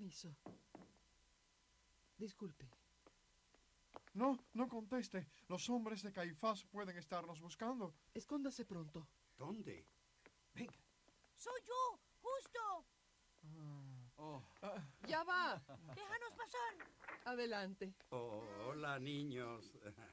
Permiso. Disculpe. No, no conteste. Los hombres de Caifás pueden estarnos buscando. Escóndase pronto. ¿Dónde? Venga. ¡Soy yo! ¡Justo! ¡Ya va! ¡Déjanos pasar! Adelante. Hola, niños.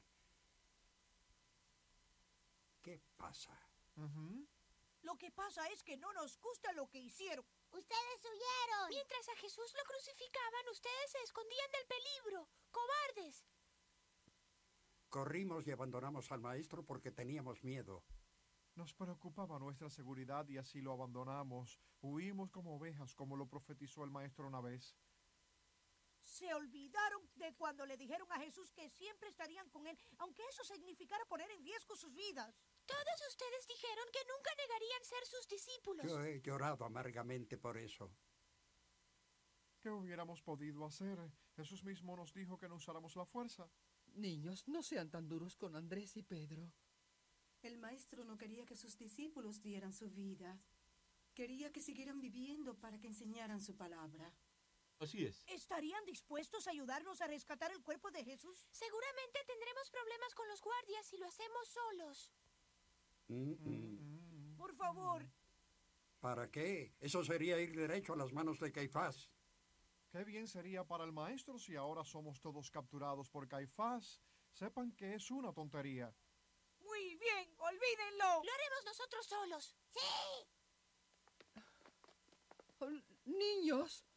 ¿Qué pasa? Lo que pasa es que no nos gusta lo que hicieron. ¡Ustedes huyeron! Mientras a Jesús lo crucificaban, ustedes se escondían del peligro. ¡Cobardes! Corrimos y abandonamos al maestro porque teníamos miedo. Nos preocupaba nuestra seguridad y así lo abandonamos. Huimos como ovejas, como lo profetizó el maestro una vez. Se olvidaron de cuando le dijeron a Jesús que siempre estarían con él, aunque eso significara poner en riesgo sus vidas. Todos ustedes dijeron que nunca negarían ser sus discípulos. Yo he llorado amargamente por eso. ¿Qué hubiéramos podido hacer? Jesús mismo nos dijo que no usáramos la fuerza. Niños, no sean tan duros con Andrés y Pedro. El maestro no quería que sus discípulos dieran su vida. Quería que siguieran viviendo para que enseñaran su palabra. Así es. ¿Estarían dispuestos a ayudarnos a rescatar el cuerpo de Jesús? Seguramente tendremos problemas con los guardias si lo hacemos solos. Por favor. ¿Para qué? Eso sería ir derecho a las manos de Caifás. Qué bien sería para el maestro si ahora somos todos capturados por Caifás. Sepan que es una tontería. Muy bien, olvídenlo. Lo haremos nosotros solos. ¡Sí! Oh, niños.